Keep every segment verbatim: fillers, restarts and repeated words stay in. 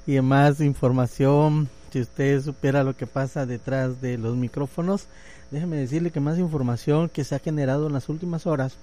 y más información. Si usted supiera lo que pasa detrás de los micrófonos, déjeme decirle que más información que se ha generado en las últimas horas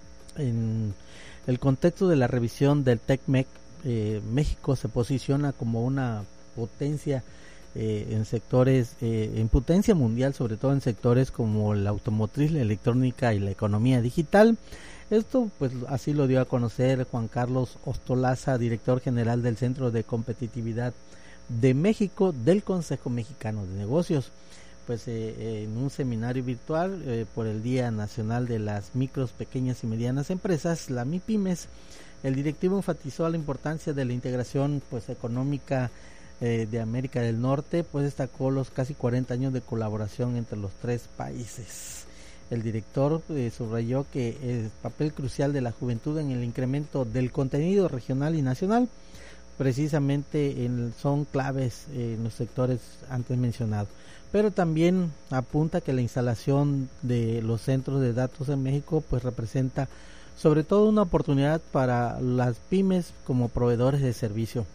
en el contexto de la revisión del TECMEC. eh, México se posiciona como una potencia eh, en sectores, eh, en potencia mundial, sobre todo en sectores como la automotriz, la electrónica y la economía digital. Esto pues así lo dio a conocer Juan Carlos Ostolaza, director general del Centro de Competitividad de México del Consejo Mexicano de Negocios, pues eh, en un seminario virtual eh, por el Día Nacional de las Micros, Pequeñas y Medianas Empresas, la MIPYMES. El directivo enfatizó la importancia de la integración pues económica eh, de América del Norte, pues destacó los casi cuarenta años de colaboración entre los tres países. El director eh, subrayó que el papel crucial de la juventud en el incremento del contenido regional y nacional precisamente en, son claves eh, en los sectores antes mencionados, pero también apunta que la instalación de los centros de datos en México pues representa sobre todo una oportunidad para las pymes como proveedores de servicio.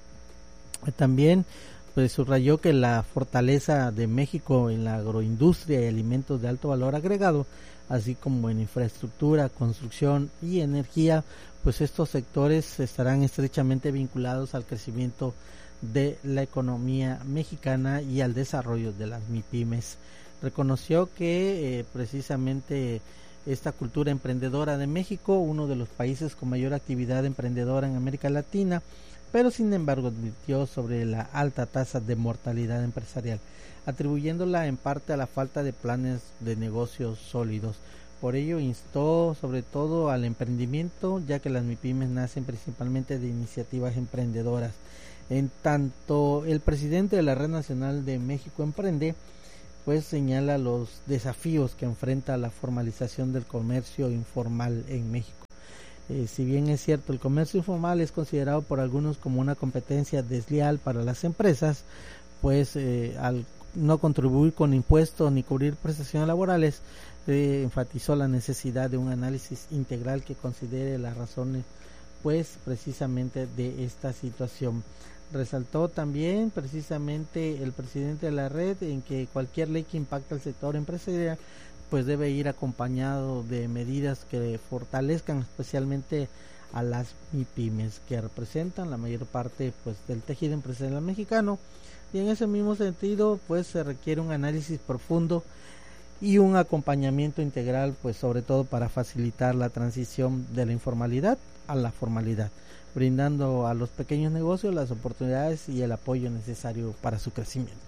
También pues subrayó que la fortaleza de México en la agroindustria y alimentos de alto valor agregado, así como en infraestructura, construcción y energía, pues estos sectores estarán estrechamente vinculados al crecimiento de la economía mexicana y al desarrollo de las MIPYMES. Reconoció que eh, precisamente esta cultura emprendedora de México, uno de los países con mayor actividad emprendedora en América Latina, pero sin embargo advirtió sobre la alta tasa de mortalidad empresarial, atribuyéndola en parte a la falta de planes de negocios sólidos. Por ello instó sobre todo al emprendimiento, ya que las MIPYMES nacen principalmente de iniciativas emprendedoras. En tanto, el presidente de la Red Nacional de México Emprende pues señala los desafíos que enfrenta la formalización del comercio informal en México. Eh, si bien es cierto, el comercio informal es considerado por algunos como una competencia desleal para las empresas, pues eh, al no contribuir con impuestos ni cubrir prestaciones laborales, eh, enfatizó la necesidad de un análisis integral que considere las razones pues precisamente de esta situación. Resaltó también precisamente el presidente de la red en que cualquier ley que impacte al sector empresarial pues debe ir acompañado de medidas que fortalezcan especialmente a las MIPYMES, que representan la mayor parte pues del tejido empresarial mexicano, y en ese mismo sentido pues se requiere un análisis profundo y un acompañamiento integral, pues sobre todo para facilitar la transición de la informalidad a la formalidad, brindando a los pequeños negocios las oportunidades y el apoyo necesario para su crecimiento.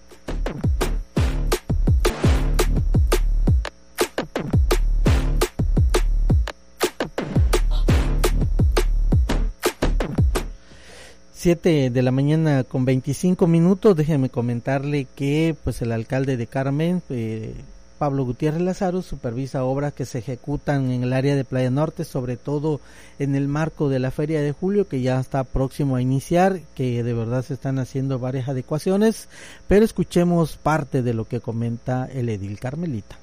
siete de la mañana con veinticinco minutos. Déjeme comentarle que pues el alcalde de Carmen, eh, Pablo Gutiérrez Lazaro, supervisa obras que se ejecutan en el área de Playa Norte, sobre todo en el marco de la Feria de Julio, que ya está próximo a iniciar, que de verdad se están haciendo varias adecuaciones, pero escuchemos parte de lo que comenta el edil Carmelita.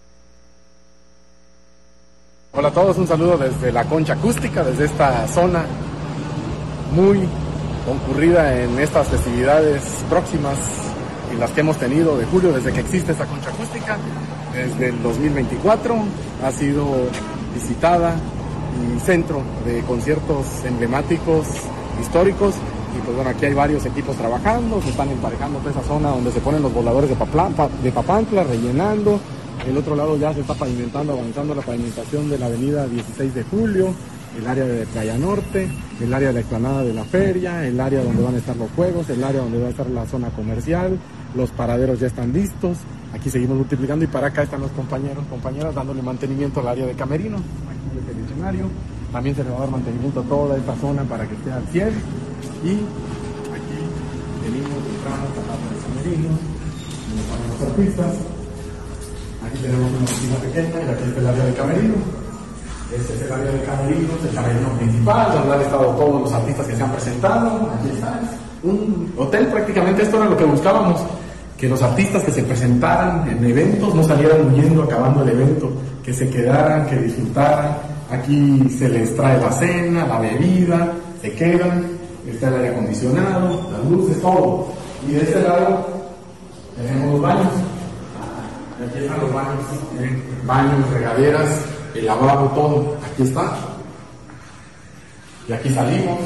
Hola a todos, un saludo desde la Concha Acústica, desde esta zona muy concurrida en estas festividades próximas y las que hemos tenido de julio desde que existe esta Concha Acústica. Desde el dos mil veinticuatro ha sido visitada y centro de conciertos emblemáticos, históricos, y pues bueno, aquí hay varios equipos trabajando, se están emparejando toda esa zona donde se ponen los voladores de, Papla, de Papantla, rellenando. El otro lado ya se está pavimentando, avanzando la pavimentación de la avenida dieciséis de julio, el área de Playa Norte, el área de la explanada de la feria, el área donde van a estar los juegos, el área donde va a estar la zona comercial, los paraderos ya están listos, aquí seguimos multiplicando y para acá están los compañeros, compañeras dándole mantenimiento al área de camerino, aquí es el escenario, también se le va a dar mantenimiento a toda esta zona para que esté al cien, y aquí venimos, entramos a la de camerino, donde están los artistas, aquí tenemos una oficina pequeña y aquí está el área de camerino. Este es el área de camerinos, el camerino principal, donde han estado todos los artistas que se han presentado. Aquí está, un hotel prácticamente. Esto era lo que buscábamos, que los artistas que se presentaran en eventos no salieran huyendo acabando el evento, que se quedaran, que disfrutaran. Aquí se les trae la cena, la bebida, se quedan. está el aire acondicionado, las luces, todo. Y de este lado tenemos los baños. Aquí están los baños, ¿eh? Baños, regaderas, el lavabo, todo. Aquí está. Y aquí salimos.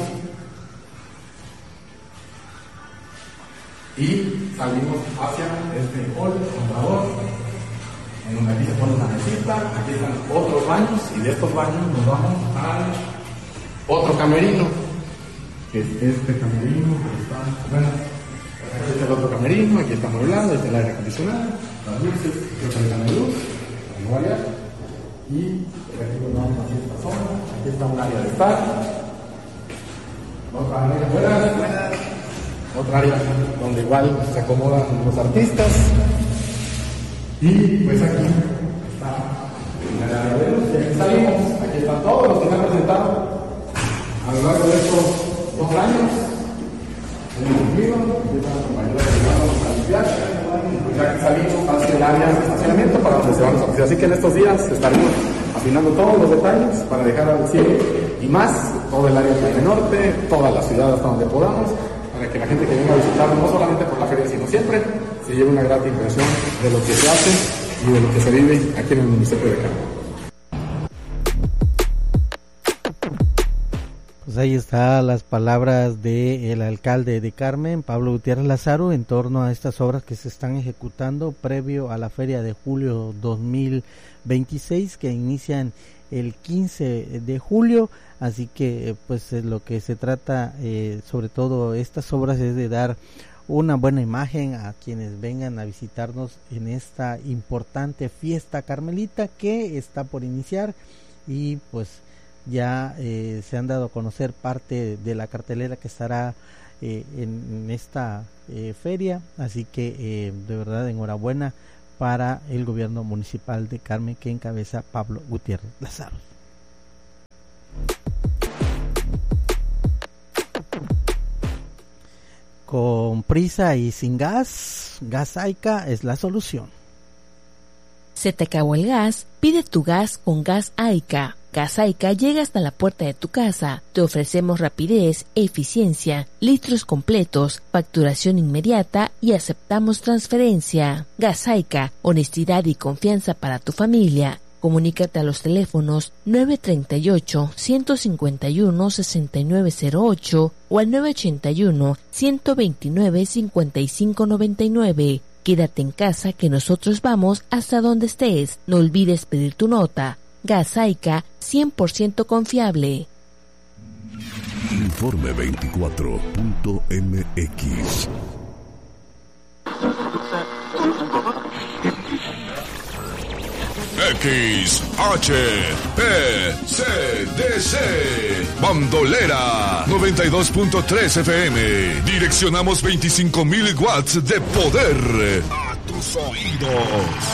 Y salimos hacia este hall, contador, en donde aquí se pone una mesita. Aquí están otros baños. Y de estos baños nos vamos al otro camerino, que es este camerino que está, bueno, aquí está el otro camerino, aquí está amueblado, está el aire acondicionado, las luces, que salgan de luz, igual ya, y aquí nos vamos hacia esta zona, aquí está un área de estar, otra área afuera, otra área donde igual se acomodan los artistas, y pues aquí está el área de luz, y aquí salimos, aquí están todos los que se han presentado a lo largo de estos dos años. Hemos cumplido, empiezan los compañeros que vamos a limpiar, ya que salimos hacia el área de estacionamiento para donde se van los oficios. Así que en estos días estaremos afinando todos los detalles para dejar al cien y más todo el área del norte, toda la ciudad hasta donde podamos, para que la gente que venga a visitarnos, no solamente por la feria, sino siempre, se lleve una grata impresión de lo que se hace y de lo que se vive aquí en el municipio de Carmen. Pues ahí están las palabras del alcalde de Carmen, Pablo Gutiérrez Lazaro, en torno a estas obras que se están ejecutando previo a la Feria de Julio dos mil veintiséis, que inician el quince de julio. Así que pues lo que se trata, eh, sobre todo estas obras, es de dar una buena imagen a quienes vengan a visitarnos en esta importante fiesta carmelita que está por iniciar. Y pues ya eh, se han dado a conocer parte de la cartelera que estará eh, en, en esta eh, feria, así que eh, de verdad enhorabuena para el gobierno municipal de Carmen que encabeza Pablo Gutiérrez Lazaro. Con prisa y sin gas, Gasaica es la solución. ¿Se te acabó el gas? Pide tu gas con Gas Aica. Gas Aica llega hasta la puerta de tu casa. Te ofrecemos rapidez, eficiencia, litros completos, facturación inmediata y aceptamos transferencia. Gas Aica, honestidad y confianza para tu familia. Comunícate a los teléfonos nueve tres ocho, uno cinco uno, seis nueve cero ocho o al nueve ocho uno, uno dos nueve, cinco cinco nueve nueve. Quédate en casa que nosotros vamos hasta donde estés. No olvides pedir tu nota. Gas Aica, cien por ciento confiable. Informe veinticuatro punto m x. X H P C D C Bandolera noventa y dos punto tres F M. Direccionamos veinticinco mil watts de poder a tus oídos.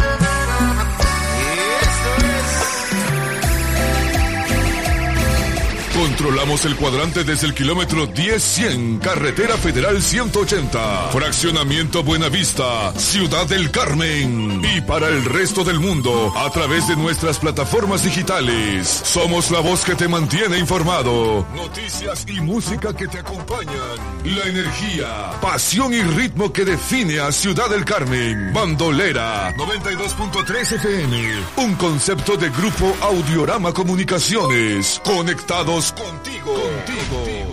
Controlamos el cuadrante desde el kilómetro diez cien, Carretera Federal ciento ochenta, Fraccionamiento Buenavista, Ciudad del Carmen. Y para el resto del mundo, a través de nuestras plataformas digitales. Somos la voz que te mantiene informado. Noticias y música que te acompañan. La energía, pasión y ritmo que define a Ciudad del Carmen. Bandolera noventa y dos punto tres F M. Un concepto de Grupo Audiorama Comunicaciones. Conectados contigo, contigo.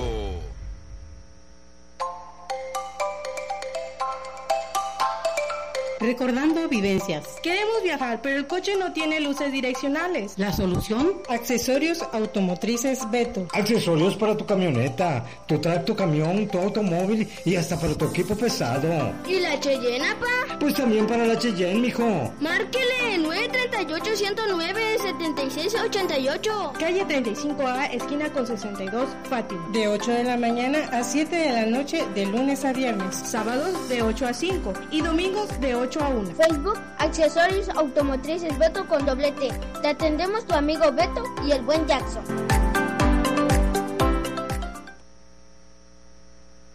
Recordando vivencias. Queremos viajar, pero el coche no tiene luces direccionales. ¿La solución? Accesorios automotrices Beto. Accesorios para tu camioneta, tu tracto camión, tu automóvil y hasta para tu equipo pesado. ¿Y la Cheyenne, pa? Pues también para la Cheyenne, mijo. Márquele nueve tres ocho, uno cero nueve, siete seis ocho ocho. Calle treinta y cinco A, esquina con sesenta y dos, Fátima. De ocho de la mañana a siete de la noche, de lunes a viernes. Sábados de ocho a cinco y domingos de ocho a una. Facebook, Accesorios Automotrices Beto con doble T. Te atendemos tu amigo Beto y el buen Jackson.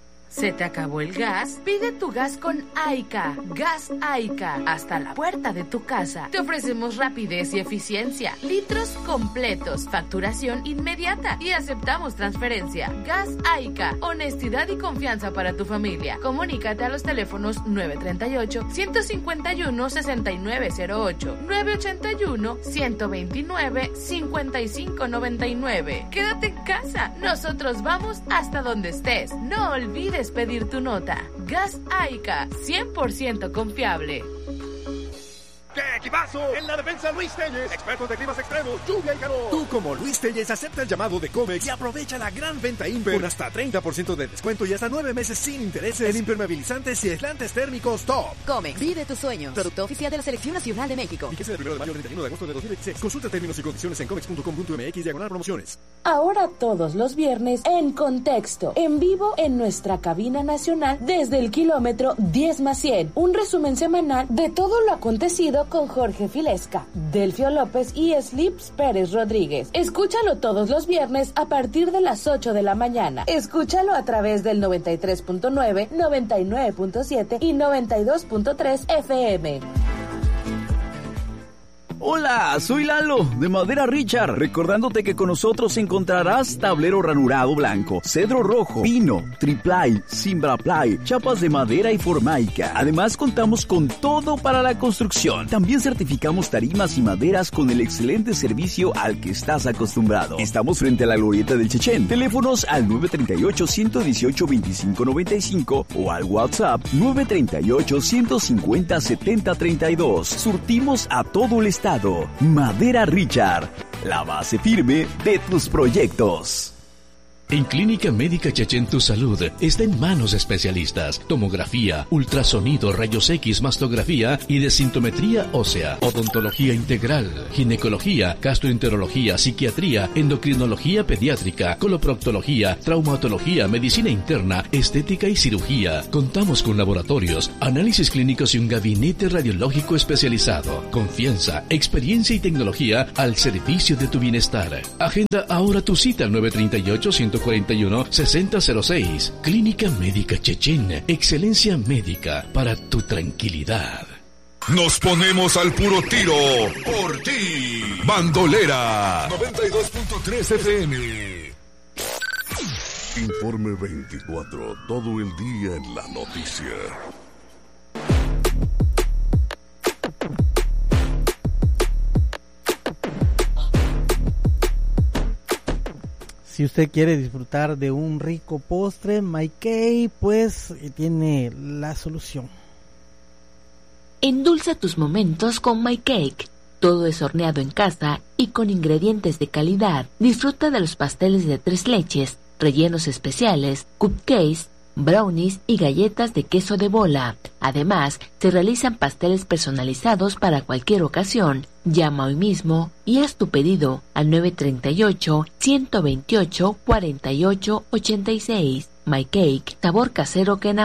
¿Se te acabó el gas? Pide tu gas con Aica. Gas Aica. Hasta la puerta de tu casa. Te ofrecemos rapidez y eficiencia. Litros completos. Facturación inmediata. Y aceptamos transferencia. Gas Aica. Honestidad y confianza para tu familia. Comunícate a los teléfonos nueve treinta y ocho, ciento cincuenta y uno, sesenta y nueve cero ocho, nueve ochenta y uno, ciento veintinueve, cincuenta y cinco noventa y nueve. Quédate en casa. Nosotros vamos hasta donde estés. No olvides pedir tu nota. Gas Aica, cien por ciento confiable. ¡Qué equipazo! En la defensa Luis Telles, expertos de climas extremos, lluvia y calor. Tú como Luis Telles acepta el llamado de Comex y aprovecha la gran venta Imper con hasta treinta por ciento de descuento y hasta nueve meses sin intereses en impermeabilizantes y aislantes térmicos top. Comex, vive tus sueños. Producto oficial de la Selección Nacional de México. Fíjese del primero de mayo al treinta y uno de agosto de dos mil veintiséis. Consulta términos y condiciones en comex punto com punto m x diagonal promociones. Ahora todos los viernes en Contexto, en vivo en nuestra cabina nacional desde el kilómetro diez más cien. Un resumen semanal de todo lo acontecido con Jorge Filesca, Delfio López y Slips Pérez Rodríguez. Escúchalo todos los viernes a partir de las ocho de la mañana. Escúchalo a través del noventa y tres punto nueve, noventa y nueve punto siete y noventa y dos punto tres F M. Hola, soy Lalo, de Madera Richard, recordándote que con nosotros encontrarás tablero ranurado blanco, cedro rojo, pino, triplay, cimbraplay, chapas de madera y formaica. Además, contamos con todo para la construcción. También certificamos tarimas y maderas con el excelente servicio al que estás acostumbrado. Estamos frente a la glorieta del Chechén. Teléfonos al nueve treinta y ocho, ciento dieciocho, veinticinco noventa y cinco o al WhatsApp nueve treinta y ocho, ciento cincuenta, setenta treinta y dos. Surtimos a todo el estado. Madera Richard, la base firme de tus proyectos. En Clínica Médica Chechén tu salud está en manos de especialistas. Tomografía, ultrasonido, rayos X, mastografía y desintometría ósea. Odontología integral, ginecología, gastroenterología, psiquiatría, endocrinología pediátrica, coloproctología, traumatología, medicina interna, estética y cirugía. Contamos con laboratorios, análisis clínicos y un gabinete radiológico especializado. Confianza, experiencia y tecnología al servicio de tu bienestar. Agenda ahora tu cita al nueve treinta y ocho, ciento cuarenta y uno, sesenta cero seis. Clínica Médica Chechén. Excelencia médica para tu tranquilidad. Nos ponemos al puro tiro por ti. Bandolera noventa y dos punto tres F M. Informe veinticuatro. Todo el día en la noticia. Si usted quiere disfrutar de un rico postre, My Cake, pues tiene la solución. Endulza tus momentos con My Cake. Todo es horneado en casa y con ingredientes de calidad. Disfruta de los pasteles de tres leches, rellenos especiales, cupcakes, brownies y galletas de queso de bola. Además, se realizan pasteles personalizados para cualquier ocasión. Llama hoy mismo y haz tu pedido al nueve treinta y ocho, ciento veintiocho, cuarenta y ocho, ochenta y seis. My Cake, sabor casero que enamora.